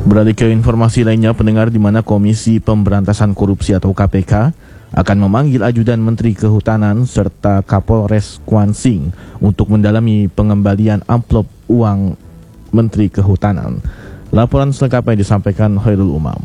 Beralih ke informasi lainnya, pendengar, di mana Komisi Pemberantasan Korupsi atau KPK akan memanggil ajudan Menteri Kehutanan serta Kapolres Kuansing untuk mendalami pengembalian amplop uang Menteri Kehutanan. Laporan selengkapnya disampaikan Khairul Umam.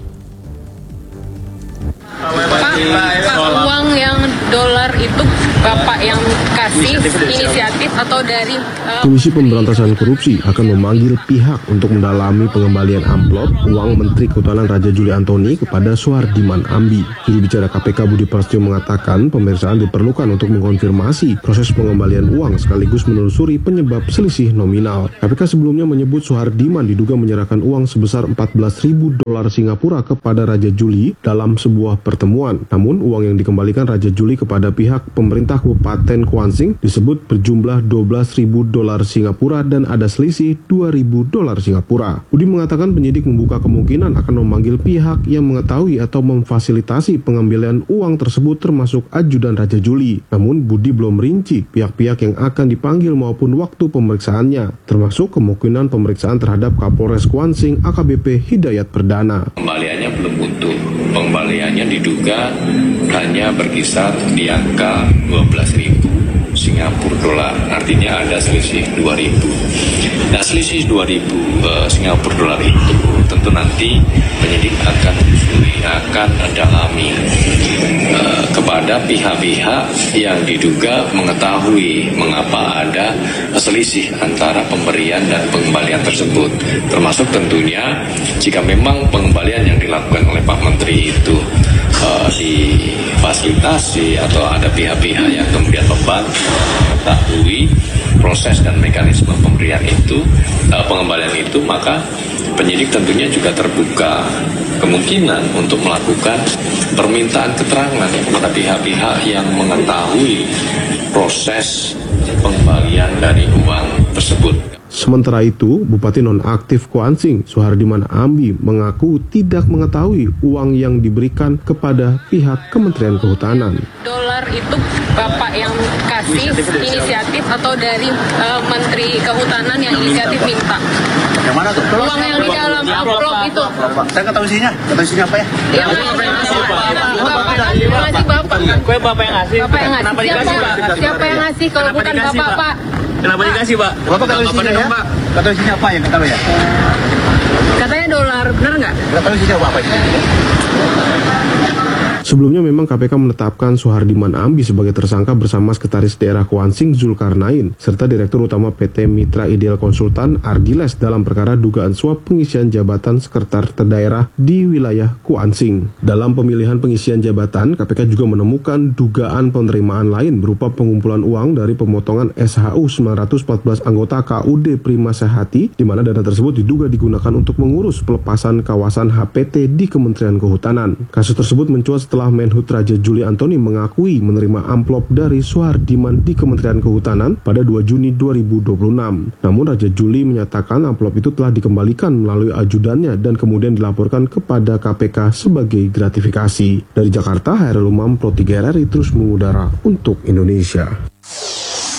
Pak, uang yang dolar itu Bapak yang kasih inisiatif atau dari Komisi Pemberantasan Korupsi akan memanggil pihak untuk mendalami pengembalian amplop uang Menteri Kehutanan Raja Juli Antoni kepada Suhardiman Ambi. Juru bicara KPK Budi Prasetyo mengatakan pemeriksaan diperlukan untuk mengkonfirmasi proses pengembalian uang sekaligus menelusuri penyebab selisih nominal. KPK sebelumnya menyebut Suhardiman diduga menyerahkan uang sebesar 14.000 dolar Singapura kepada Raja Juli dalam sebuah pertemuan. Namun uang yang dikembalikan Raja Juli kepada pihak pemerintah Kabupaten Kuansing disebut berjumlah 12.000 dolar Singapura dan ada selisih 2.000 dolar Singapura. Budi mengatakan penyidik membuka kemungkinan akan memanggil pihak yang mengetahui atau memfasilitasi pengambilan uang tersebut termasuk ajudan Raja Juli. Namun Budi belum rinci pihak-pihak yang akan dipanggil maupun waktu pemeriksaannya, termasuk kemungkinan pemeriksaan terhadap Kapolres Kuansing AKBP Hidayat Perdana. Pengembaliannya belum utuh. Pengembaliannya diduga hanya berkisar di angka 12.000 Singapura dolar, artinya ada selisih 2.000. Nah, selisih 2.000 Singapura dolar itu tentu nanti penyidik akan dalami kepada pihak-pihak yang diduga mengetahui mengapa ada selisih antara pemberian dan pengembalian tersebut, termasuk tentunya jika memang pengembalian yang dilakukan oleh Pak Menteri itu difasilitasi atau ada pihak-pihak yang kemudian mengetahui proses dan mekanisme pemberian itu, pengembalian itu, maka penyidik tentunya juga terbuka kemungkinan untuk melakukan permintaan keterangan kepada pihak-pihak yang mengetahui proses pengembalian dari uang tersebut. Sementara itu, Bupati Nonaktif Kuansing, Suhardiman Ambi, mengaku tidak mengetahui uang yang diberikan kepada pihak Kementerian Kehutanan. Dolar itu Bapak yang kasih inisiatif atau dari Menteri Kehutanan yang inisiatif minta. Yang mana tuh? Uang yang di dalam amplop itu. Saya nggak tahu isinya. Nggak tahu isinya apa ya? Yang ngasih Bapak. Kue Bapak yang ngasih. Bapak yang ngasih. Kenapa dikasih, Pak? Siapa yang ngasih kalau Kenapa bukan dikasih, Bapak, Pak? Kenapa dikasih, Pak? Bapak nggak tahu isinya ya? Nggak tahu isinya apa yang nggak tahu ya? Katanya dolar, benar nggak? Nggak tahu isinya apa isinya. Sebelumnya memang KPK menetapkan Suhardiman Ambi sebagai tersangka bersama Sekretaris Daerah Kuansing Zulkarnain serta Direktur Utama PT Mitra Ideal Konsultan Ardiles dalam perkara dugaan suap pengisian jabatan Sekretaris Daerah di wilayah Kuansing. Dalam pemilihan pengisian jabatan, KPK juga menemukan dugaan penerimaan lain berupa pengumpulan uang dari pemotongan SHU 914 anggota KUD Prima Sehati, di mana dana tersebut diduga digunakan untuk mengurus pelepasan kawasan HPT di Kementerian Kehutanan. Kasus tersebut mencuat setelah Menhut Raja Juli Antoni mengakui menerima amplop dari Suhardiman di Kementerian Kehutanan pada 2 Juni 2026. Namun Raja Juli menyatakan amplop itu telah dikembalikan melalui ajudannya dan kemudian dilaporkan kepada KPK sebagai gratifikasi. Dari Jakarta, Khairul Umam, Pro 3 RRI terus mengudara untuk Indonesia.